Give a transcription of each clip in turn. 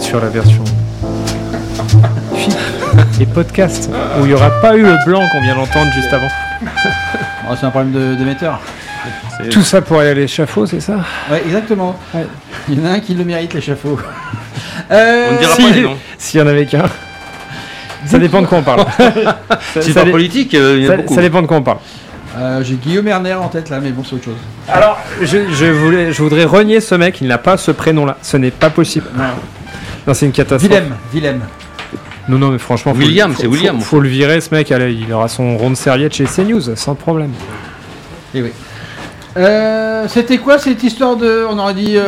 sur la version et podcast où il n'y aura pas eu le blanc qu'on vient d'entendre juste avant. Oh, c'est un problème d'émetteur. Tout ça pour aller à l'échafaud, c'est ça? Ouais, exactement. Ouais. Il y en a un qui le mérite, l'échafaud. On ne dira pas les noms. S'il y en avait qu'un. Ça dépend de quoi on parle. C'est pas politique, il y en a beaucoup. Ça dépend de quoi on parle. J'ai Guillaume Erner en tête là, mais bon, c'est autre chose. Alors, je voudrais renier ce mec, il n'a pas ce prénom-là. Ce n'est pas possible. Non, c'est une catastrophe. Willem. Non, mais franchement, William. Faut le virer, ce mec. Allez, il aura son rond de serviette chez CNews, sans problème. Et oui. C'était quoi cette histoire de. On aurait dit.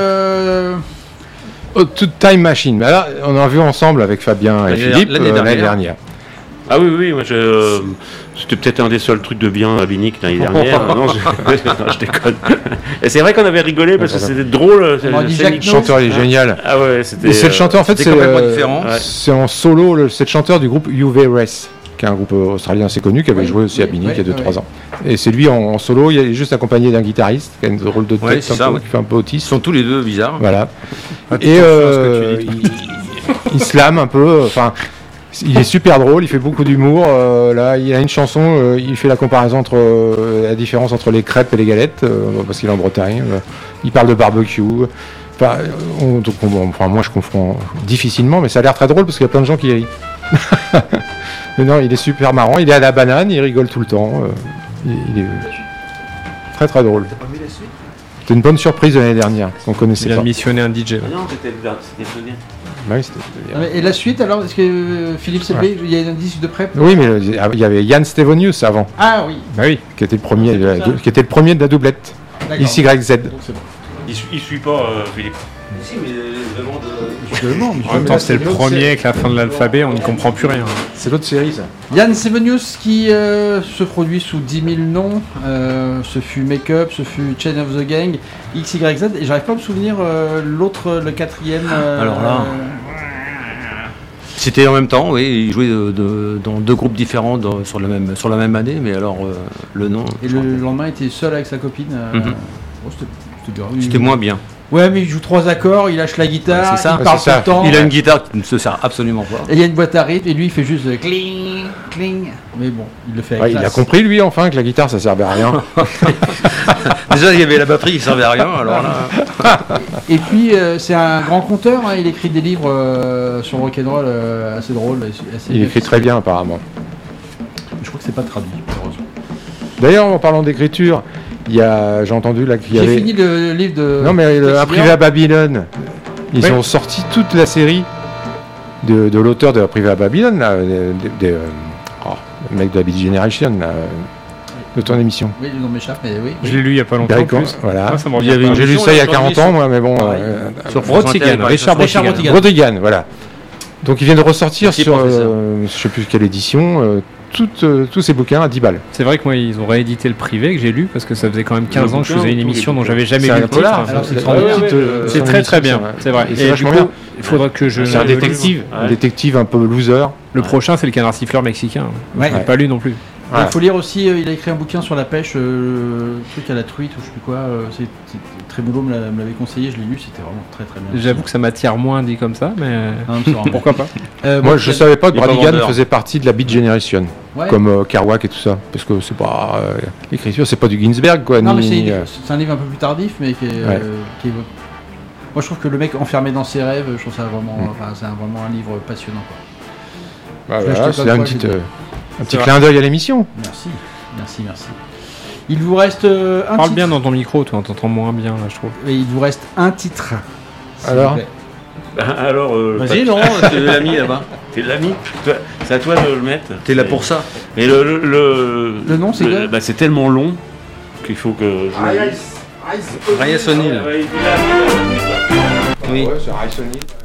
Time Machine. Mais là, on a vu ensemble avec Fabien et Philippe l'année dernière. Ah oui, moi c'était peut-être un des seuls trucs de bien à Binic l'année dernière. Non, je déconne. Et c'est vrai qu'on avait rigolé parce que c'était drôle. Le chanteur il est génial. Ah ouais, c'était. Et c'est le chanteur, en fait, c'est complètement différent. C'est en solo, c'est le chanteur du groupe UV Race, qui est un groupe australien assez connu, qui avait joué aussi à Binic il y a 2-3 ans. Et c'est lui en solo, il est juste accompagné d'un guitariste qui a un rôle de tête, qui fait un peu autiste. Ils sont tous les deux bizarres. Voilà. Et il slame un peu, enfin. Il est super drôle, il fait beaucoup d'humour. Là, il a une chanson, il fait la comparaison entre la différence entre les crêpes et les galettes, parce qu'il est en Bretagne. Il parle de barbecue. Enfin, moi, je confonds difficilement, mais ça a l'air très drôle parce qu'il y a plein de gens qui rient. Mais non, il est super marrant. Il est à la banane, il rigole tout le temps. Il est très très drôle. C'était une bonne surprise de l'année dernière qu'on connaissait pas. Il a missionné un DJ. Non, c'était bien. Oui, et la suite alors, est-ce que Philippe Selby, il y a un indice de prep? Oui, mais il y avait Jan Stevenius avant. Ah oui. Bah oui. Qui était le premier de la doublette. XYZ. Il suit pas Philippe. Si, mais En même temps, c'était le premier avec la fin de l'alphabet, on n'y comprend plus rien. C'est l'autre série, ça. Jan Stevenius qui se produit sous 10 000 noms. Ce fut Make Up, ce fut Chain of the Gang, XYZ. Et j'arrive pas à me souvenir l'autre, le quatrième. Alors là. C'était en même temps, oui. Il jouait dans deux groupes différents sur la même année, mais alors le nom. Et le lendemain, il était seul avec sa copine. C'était moins bien. Ouais, mais il joue 3 accords, il lâche la guitare, c'est ça, il parle tout le temps. Il a une guitare qui ne se sert absolument pas. Et il y a une boîte à rythme, et lui il fait juste cling, cling. Mais bon, il le fait avec il classe. a compris lui enfin que la guitare ça servait à rien. Déjà il y avait la batterie qui servait à rien, alors là. Et puis c'est un grand conteur, hein, il écrit des livres sur le rock'n'roll assez drôles. Il écrit très bien apparemment. Je crois que c'est pas traduit, heureusement. D'ailleurs en parlant d'écriture, j'ai entendu là qu'il y avait... J'ai fini le livre de... Non mais Un privé à Babylone, ils ont sorti toute la série de l'auteur de Un privé à Babylone, là, le mec de la Beat Generation, là, de ton émission. Oui, le nom m'échappe, mais oui. Je l'ai lu il n'y a pas longtemps. Voilà. Ah, j'ai lu ça il y a 40 ans, moi, mais bon... sur Richard Brotigan, voilà. Donc ils viennent de ressortir sur, je sais plus quelle édition... tous ces bouquins à 10 balles. C'est vrai que moi, ils ont réédité le privé que j'ai lu parce que ça faisait quand même 15 ans que je faisais une émission dont j'avais jamais lu le titre. C'est très très bien, c'est vrai. Et du coup, il faudra que je... C'est un détective un peu loser. Le prochain, c'est le Canard siffleur mexicain. Je l'ai pas lu non plus. Il faut lire aussi, il a écrit un bouquin sur la pêche, truc à la truite ou je sais plus quoi. C'est très boulot, me l'avait conseillé, je l'ai lu, c'était vraiment très très bien. J'avoue que ça m'attire moins dit comme ça, mais pourquoi pas. Moi je savais pas que Bradigan faisait partie de la Beat Generation, comme Kerouac et tout ça, parce que c'est pas l'écriture, c'est pas du Ginsberg quoi. Non mais c'est un livre un peu plus tardif, mais qui est moi je trouve que le mec enfermé dans ses rêves, je trouve ça vraiment, c'est vraiment un livre passionnant. Voilà, c'est un petit clin d'œil à l'émission. Merci. Il vous reste un Parle titre. bien dans ton micro, toi, on t'entend moins bien là, je trouve. Et il vous reste un titre. Alors vas-y, non, c'est l'ami là-bas. T'es l'ami. C'est à toi de le mettre. T'es là pour ça. Mais le nom, c'est quoi c'est tellement long qu'il faut que je... Ryan O'Neill. Oui. Ouais, c'est Ryan O'Neill.